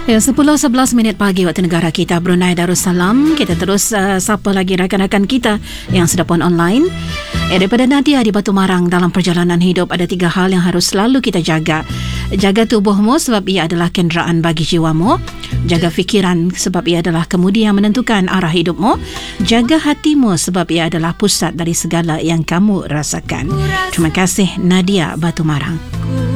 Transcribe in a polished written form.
Ya, 10:11 minit pagi waktu negara kita Brunei Darussalam. Kita terus sapa lagi rakan-rakan kita yang sudah pun online. Daripada Nadia di Batu Marang, dalam perjalanan hidup ada 3 hal yang harus selalu kita jaga. Jaga tubuhmu sebab ia adalah kenderaan bagi jiwamu. Jaga fikiran sebab ia adalah kemudi yang menentukan arah hidupmu. Jaga hatimu sebab ia adalah pusat dari segala yang kamu rasakan. Terima kasih Nadia Batu Marang.